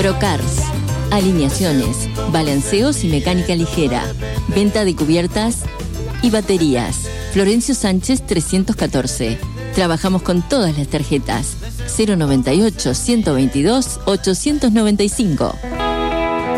Procars. Alineaciones, balanceos y mecánica ligera. Venta de cubiertas y baterías. Florencio Sánchez 314. Trabajamos con todas las tarjetas. 098 122 895.